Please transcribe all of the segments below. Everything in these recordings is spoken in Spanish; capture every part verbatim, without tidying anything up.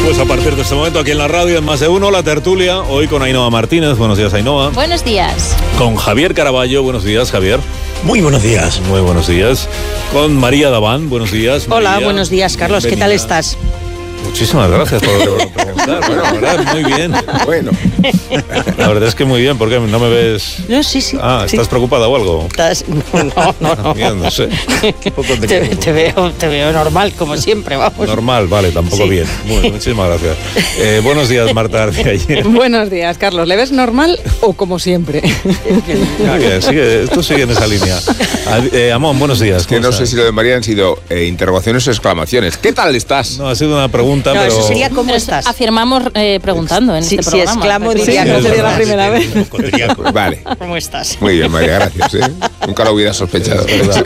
Pues a partir de este momento aquí en la radio, en Más de Uno, la tertulia, hoy con Ainhoa Martínez. Buenos días, Ainhoa. Buenos días. Con Javier Caraballo. Buenos días, Javier. Muy buenos días. Muy buenos días. Con María Daván. Buenos días, María. Hola, buenos días, Carlos. Bienvenida. ¿Qué tal estás? Muchísimas gracias por preguntar. Bueno, la verdad, muy bien. Bueno. La verdad es que muy bien, porque no me ves... No, sí, sí. Ah, ¿estás sí. preocupada o algo? ¿Estás? No, no, no. no. Bien, no sé. Te, te, veo, te veo normal, como siempre, vamos. Normal, vale, tampoco sí. Bien. Bueno, muchísimas gracias. Eh, buenos días, Marta García. Buenos días, Carlos. ¿Le ves normal o como siempre? Sigue, sigue, tú sigue en esa línea. Eh, Amón, buenos días. Es que no sé si lo de María han sido eh, interrogaciones o exclamaciones. ¿Qué tal estás? No, ha sido una pregunta, no, pero... eso sería ¿cómo estás? Afirmamos eh, preguntando en sí, este si programa. Si exclamo, diría sí, que no sería la primera vez. Vale. ¿Cómo estás? Muy bien, María, gracias. ¿eh? Nunca lo hubiera sospechado.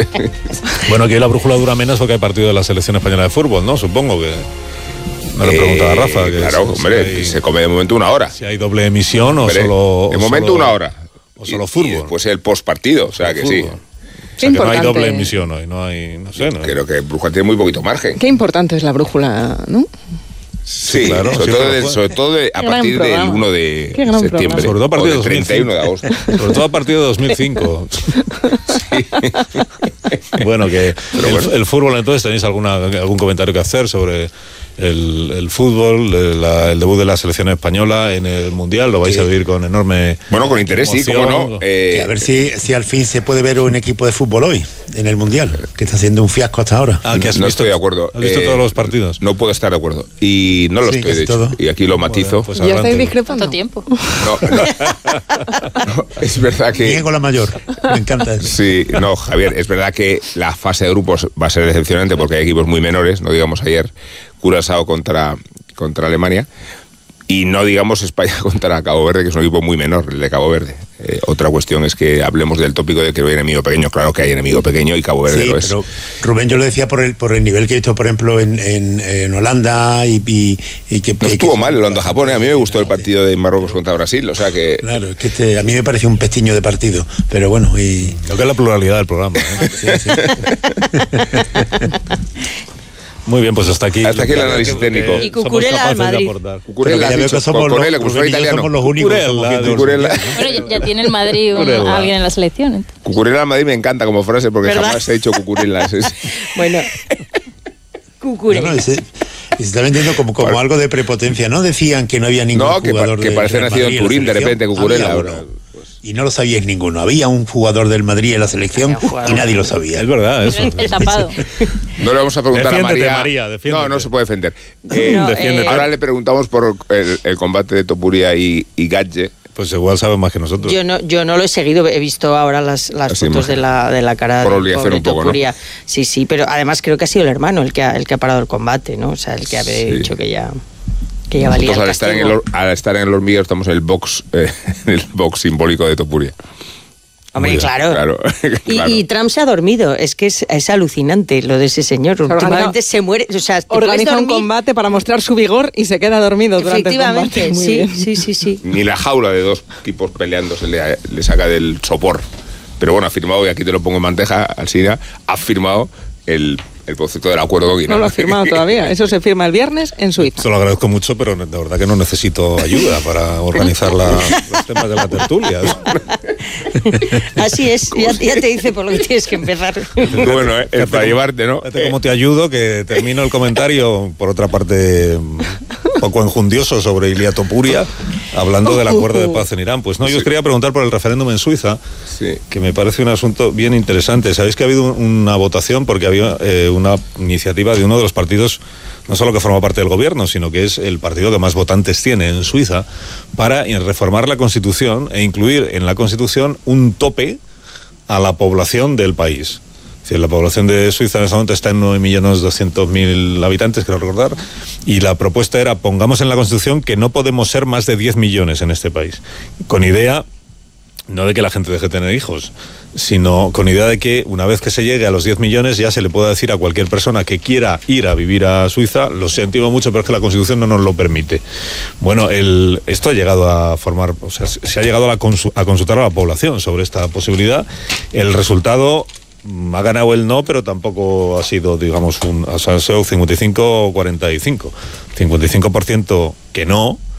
Bueno, que hoy la brújula dura menos porque hay partido de la selección española de fútbol, ¿no? Supongo que... Me lo eh, preguntaba Rafa. Que claro, si, hombre, si hay, se come de momento una hora. Si hay doble emisión o hombre, solo... De o momento solo, una hora. O solo y, fútbol. Y después el postpartido, o sea que fútbol. sí. O sea, que no hay doble emisión hoy, no hay... No sé, ¿no? Creo que Brújula tiene muy poquito margen. Qué importante es la brújula, ¿no? Sí, sí, claro, sobre, todo de, sobre todo de, a partir del uno de septiembre. Sobre todo a partir de del treinta y uno de agosto. Sobre todo a partir de dos mil cinco. Sí. Bueno, que el, bueno. el fútbol, entonces, ¿tenéis alguna, algún comentario que hacer sobre el, el fútbol, el, la, el debut de la selección española en el Mundial? ¿Lo vais sí. a vivir con enorme Bueno, con interés, emoción? Sí, cómo no. Eh, a ver si, si al fin se puede ver un equipo de fútbol hoy, en el Mundial, que está haciendo un fiasco hasta ahora. Ah, ¿que has no visto, estoy de acuerdo. ¿Has visto eh, todos los partidos? No puedo estar de acuerdo. Y no lo sí, estoy, de hecho. Todo. Y aquí lo matizo. Pues ¿Ya estáis discrepando? ¿Cuánto tiempo? No, no, no, es verdad que... Diego la mayor, me encanta eso. Sí, no, Javier, es verdad que la fase de grupos va a ser decepcionante porque hay equipos muy menores, no digamos ayer Curazao contra, contra Alemania, y no digamos España contra Cabo Verde, que es un equipo muy menor, el de Cabo Verde. Eh, otra cuestión es que hablemos del tópico de que no hay enemigo pequeño. Claro que hay enemigo pequeño y Cabo Verde sí, lo es. Pero Rubén, yo lo decía por el por el nivel que he visto, por ejemplo, en, en, en Holanda y, y, y que... No estuvo que, mal el Holanda-Japón, ¿eh? A mí me gustó el partido de Marruecos contra Brasil, o sea que... Claro, es que este, a mí me pareció un pestiño de partido, pero bueno, y... Creo que es la pluralidad del programa, ¿eh? Sí, sí. Muy bien, pues hasta aquí. Hasta aquí el análisis técnico. Y Cucurella al Madrid. Cucurella, has dicho, somos con, con él, los, italiano. Somos los únicos. Cucurella. Bueno, ya, ya tiene el Madrid un, alguien en la selección. Entonces. Cucurella al Madrid me encanta como frase porque ¿verdad? Jamás he dicho Cucurella. Bueno, Cucurella. No, no, se, se está vendiendo como, como algo de prepotencia. No decían que no había ningún no, que jugador pa, que de parece nacido en Turín de repente Cucurella. Ahora. Y no lo sabíais ninguno. Había un jugador del Madrid en la selección y nadie lo sabía. Es verdad, eso. El tapado. No le vamos a preguntar defiéndete, a María. María no, no se puede defender. Eh, no, eh, ahora le preguntamos por el, el combate de Topuria y, y Gatge. Pues igual sabe más que nosotros. Yo no, yo no lo he seguido, he visto ahora las, las fotos de la, de la cara por de obligación un poco, Topuria. ¿no? Sí, sí, pero además creo que ha sido el hermano el que ha, el que ha parado el combate, ¿no? O sea, el que ha sí. dicho que ya... Que ya valía Nosotros el al, estar en el, al estar en el hormiguero estamos en el box, eh, el box simbólico de Topuria. Hombre, claro. claro, y, claro. y Trump se ha dormido. Es que es, es alucinante lo de ese señor. Últimamente se muere. O sea, organiza un combate para mostrar su vigor y se queda dormido durante el combate. Efectivamente, sí, sí, sí, sí. Ni la jaula de dos tipos peleando se le, le saca del sopor. Pero bueno, ha firmado, y aquí te lo pongo en bandeja, Alsina, ha firmado el... el concepto del acuerdo Guinea. No lo ha firmado todavía. Eso se firma el viernes en Suiza. Se lo agradezco mucho, pero de verdad que no necesito ayuda para organizar la, los temas de la tertulia. Así es. Ya, ya te dice por lo que tienes que empezar. Bueno, eh, es para llevarte, ¿no? Fíjate cómo te ayudo, que termino el comentario, por otra parte, un poco enjundioso sobre Ilia Topuria, hablando del acuerdo de paz en Irán. Pues no, yo os quería preguntar por el referéndum en Suiza, sí. que me parece un asunto bien interesante. Sabéis que ha habido una votación porque había... Eh, una iniciativa de uno de los partidos, no solo que forma parte del gobierno, sino que es el partido que más votantes tiene en Suiza, para reformar la Constitución e incluir en la Constitución un tope a la población del país. Es decir, la población de Suiza en este momento está en nueve millones doscientos mil habitantes, creo recordar, y la propuesta era, pongamos en la Constitución que no podemos ser más de diez millones en este país, con idea no de que la gente deje de tener hijos, sino con idea de que una vez que se llegue a los diez millones ya se le pueda decir a cualquier persona que quiera ir a vivir a Suiza, lo sentimos mucho, pero es que la Constitución no nos lo permite. Bueno, el, esto ha llegado a formar, o sea, se ha llegado a, consu, a consultar a la población sobre esta posibilidad. El resultado ha ganado el no, pero tampoco ha sido, digamos, un, o sea, ha sido cincuenta y cinco cuarenta y cinco. cincuenta y cinco por ciento que no,